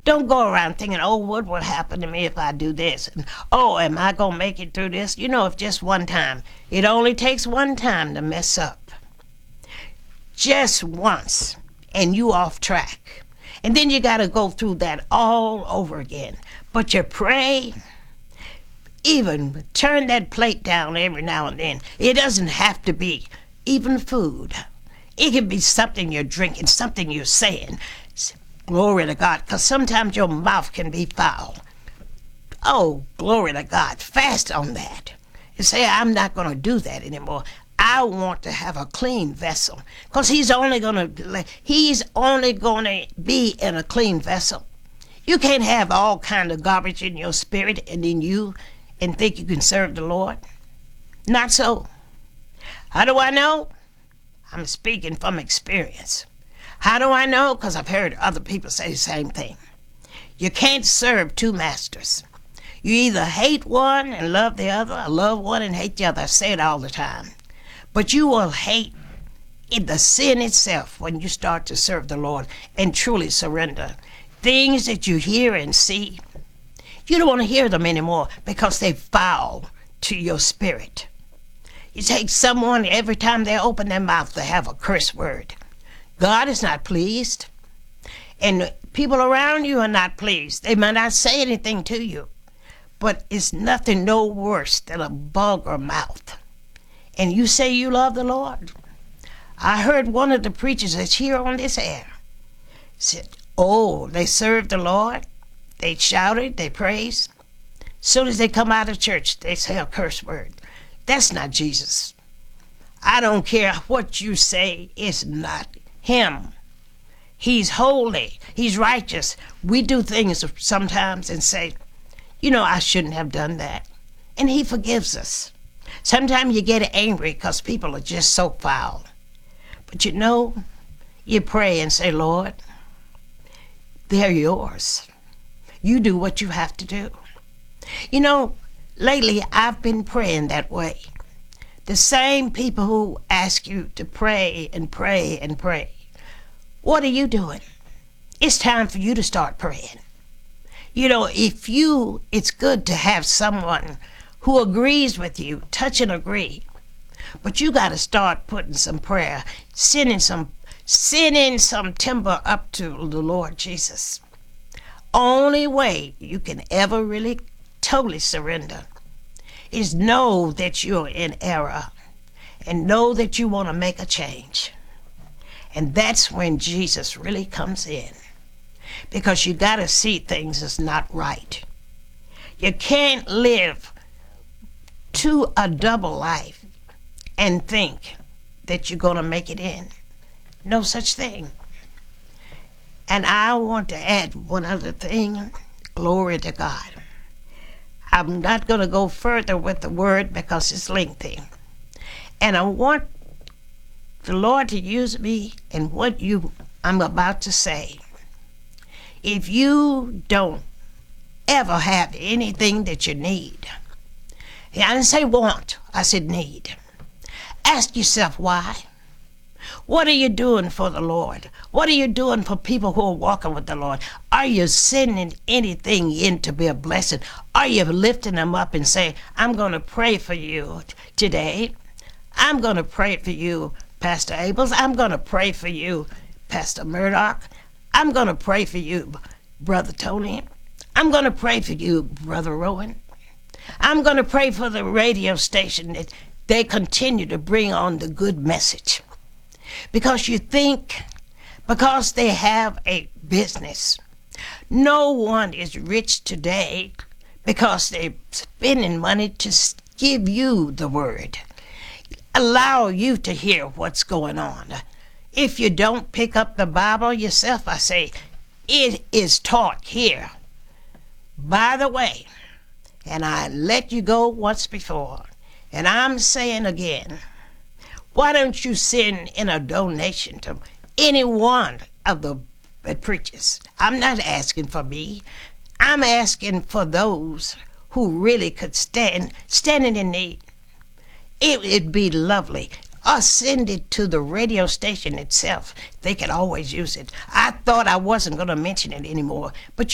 Don't go around thinking, oh, what will happen to me if I do this? And, oh, am I going to make it through this? You know, if just one time. It only takes one time to mess up. Just once, and you off track. And then you got to go through that all over again. But you pray, even turn that plate down every now and then. It doesn't have to be even food. It can be something you're drinking, something you're saying. Glory to God, because sometimes your mouth can be foul. Oh, glory to God. Fast on that. And say, I'm not going to do that anymore. I want to have a clean vessel. Because he's only going to be in a clean vessel. You can't have all kind of garbage in your spirit and in you and think you can serve the Lord. Not so. How do I know? I'm speaking from experience. How do I know? Because I've heard other people say the same thing. You can't serve two masters. You either hate one and love the other, or love one and hate the other. I say it all the time. But you will hate in the sin itself when you start to serve the Lord and truly surrender. Things that you hear and see, you don't want to hear them anymore because they foul to your spirit. You take someone, every time they open their mouth, they have a curse word. God is not pleased, and people around you are not pleased. They might not say anything to you, but it's nothing no worse than a vulgar mouth. And you say you love the Lord. I heard one of the preachers that's here on this air said, oh, they serve the Lord, they shouted, they praised. As soon as they come out of church, they say a curse word. That's not Jesus. I don't care what you say, it's not him. He's holy. He's righteous. We do things sometimes and say, you know, I shouldn't have done that. And he forgives us. Sometimes you get angry because people are just so foul. But you know, you pray and say, Lord, they're yours. You do what you have to do. You know, lately I've been praying that way. The same people who ask you to pray and pray and pray. What are you doing? It's time for you to start praying. You know, it's good to have someone who agrees with you, touch and agree. But you got to start putting some prayer, sending some timber up to the Lord Jesus. Only way you can ever really totally surrender is know that you're in error and know that you want to make a change. And that's when Jesus really comes in, because you got to see things as not right. You can't live to a double life and think that you're going to make it in. No such thing. And I want to add one other thing. Glory to God. I'm not going to go further with the word because it's lengthy. And I want the Lord to use me in what I'm about to say. If you don't ever have anything that you need, I didn't say want, I said need. Ask yourself why. What are you doing for the Lord? What are you doing for people who are walking with the Lord? Are you sending anything in to be a blessing? Are you lifting them up and saying, I'm going to pray for you today. I'm going to pray for you, Pastor Abels. I'm going to pray for you, Pastor Murdoch. I'm going to pray for you, Brother Tony. I'm going to pray for you, Brother Rowan. I'm going to pray for the radio station that they continue to bring on the good message. Because you think, because they have a business, no one is rich today because they're spending money to give you the word, allow you to hear what's going on. If you don't pick up the Bible yourself, I say, it is taught here. By the way, and I let you go once before, and I'm saying again, why don't you send in a donation to any one of the preachers? I'm not asking for me. I'm asking for those who really could standing in need. It'd be lovely. Or send it to the radio station itself. They could always use it. I thought I wasn't going to mention it anymore, but